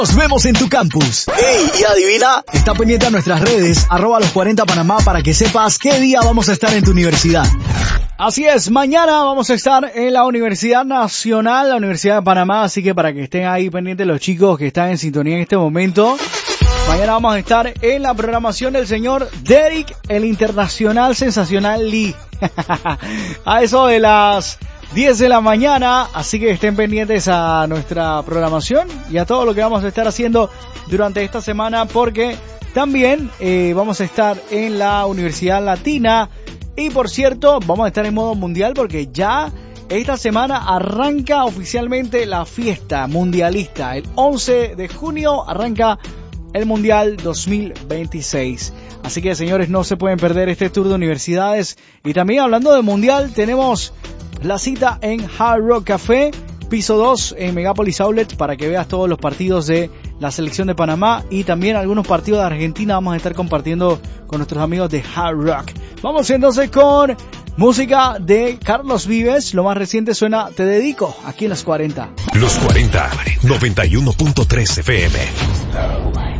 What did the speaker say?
Nos vemos en tu campus. ¡Ey! Y adivina, está pendiente a nuestras redes, @los40 Panamá, para que sepas qué día vamos a estar en tu universidad. Así es, mañana vamos a estar en la Universidad Nacional, la Universidad de Panamá, así que para que estén ahí pendientes los chicos que están en sintonía en este momento. Mañana vamos a estar en la programación del señor Derek, el internacional sensacional Lee. A eso de las 10 de la mañana, así que estén pendientes a nuestra programación y a todo lo que vamos a estar haciendo durante esta semana, porque también vamos a estar en la Universidad Latina y, por cierto, vamos a estar en modo mundial porque ya esta semana arranca oficialmente la fiesta mundialista. El 11 de junio arranca el Mundial 2026. Así que, señores, no se pueden perder este tour de universidades. Y también, hablando de Mundial, tenemos la cita en Hard Rock Café, piso 2 en Megapolis Outlet, para que veas todos los partidos de la selección de Panamá y también algunos partidos de Argentina. Vamos a estar compartiendo con nuestros amigos de Hard Rock. Vamos entonces con música de Carlos Vives. Lo más reciente suena Te Dedico, aquí en Los 40. Los 40, 91.3 FM.